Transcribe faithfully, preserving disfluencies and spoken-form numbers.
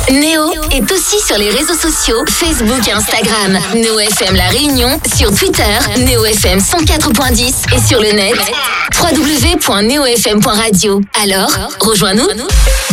Néo est aussi sur les réseaux sociaux, Facebook et Instagram. Néo F M La Réunion, sur Twitter, Néo F M cent quatre point dix et sur le net, w w w point néo f m point radio. Alors, rejoins-nous.